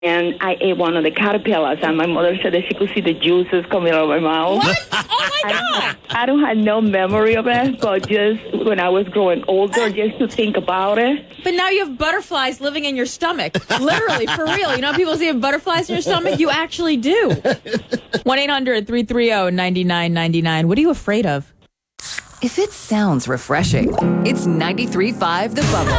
and I ate one of the caterpillars, and my mother said that she could see the juices coming out of my mouth. What? Oh, my God. I don't have no memory of it, but just when I was growing older, just to think about it. But now you have butterflies living in your stomach. Literally, for real. You know how people say you have butterflies in your stomach? You actually do. 1-800-330-9999. What are you afraid of? If it sounds refreshing, it's 93.5 The Bubble.